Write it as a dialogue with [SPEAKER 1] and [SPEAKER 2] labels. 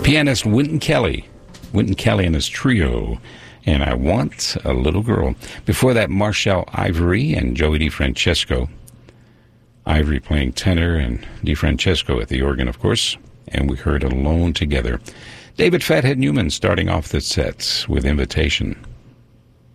[SPEAKER 1] Pianist Wynton Kelly and his trio, and I Want a Little Girl. Before that, Marshall Ivory and Joey DeFrancesco. Ivory playing tenor and DeFrancesco at the organ, of course, and we heard Alone Together. David Fathead Newman starting off the set with Invitation.